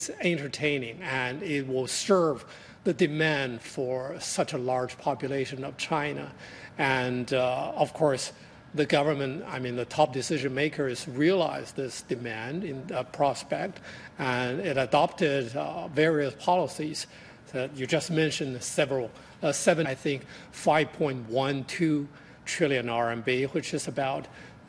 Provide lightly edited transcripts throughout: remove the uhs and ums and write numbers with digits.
entertaining, and it will serve the demand for such a large population of China. And of course, the government, the top decision makers realized this demand in prospect, and it adopted various policies that you just mentioned, seven, I think, 5.12 trillion RMB, which is about,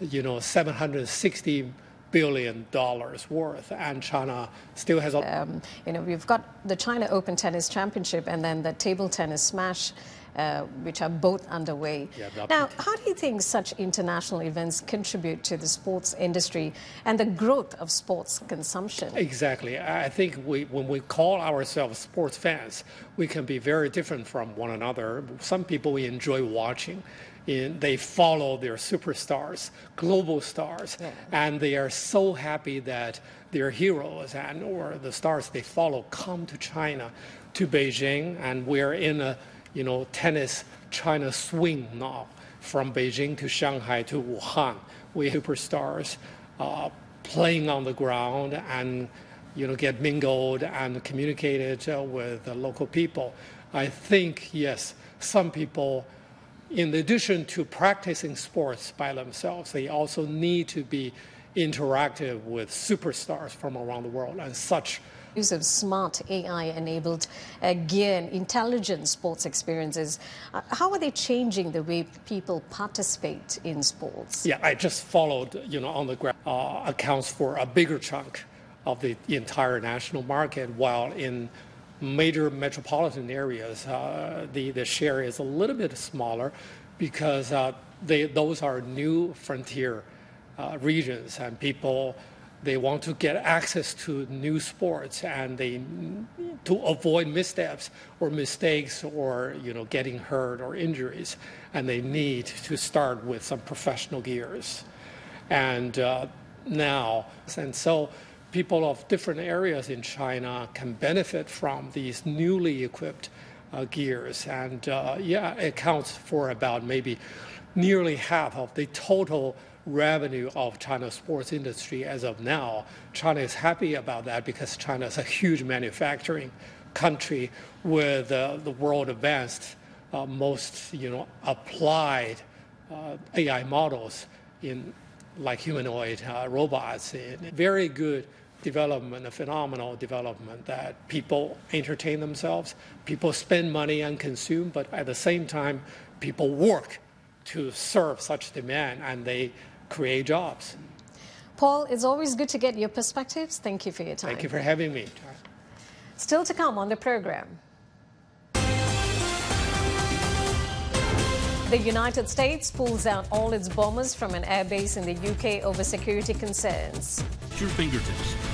$760 billion worth, and China still has a... we've got the China Open Tennis Championship and then the Table Tennis Smash, which are both underway. Now, how do you think such international events contribute to the sports industry and the growth of sports consumption? Exactly. I think when we call ourselves sports fans, we can be very different from one another. Some people we enjoy watching. They follow their superstars, global stars, and they are so happy that their heroes or the stars they follow come to China, to Beijing, and we're in a tennis China swing now, from Beijing to Shanghai to Wuhan. We have superstars playing on the ground and get mingled and communicated with the local people. I think, yes, some people, in addition to practicing sports by themselves, they also need to be interactive with superstars from around the world, and such use of smart AI-enabled gear and intelligent sports experiences. How are they changing the way people participate in sports? Yeah, I just followed, on the ground, accounts for a bigger chunk of the entire national market, while in major metropolitan areas, the share is a little bit smaller because those are new frontier regions, and people, they want to get access to new sports, and to avoid missteps or mistakes or getting hurt or injuries, and they need to start with some professional gears. And so people of different areas in China can benefit from these newly equipped gears, and it accounts for about maybe nearly half of the total revenue of China's sports industry as of now. China is happy about that because China is a huge manufacturing country with the world advanced, most applied AI models in like humanoid robots. Very good development, a phenomenal development that people entertain themselves, people spend money and consume, but at the same time, people work to serve such demand, and they create jobs. Paul, it's always good to get your perspectives. Thank you for your time. Thank you for having me. Still to come on the program. The United States pulls out all its bombers from an airbase in the UK over security concerns. At your fingertips.